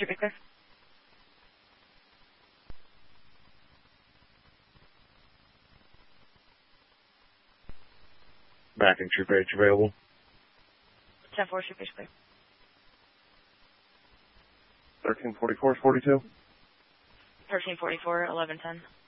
should be clear. Backing Troop H available. 10-4, should be clear. 1344 is 42. 1344, 1110.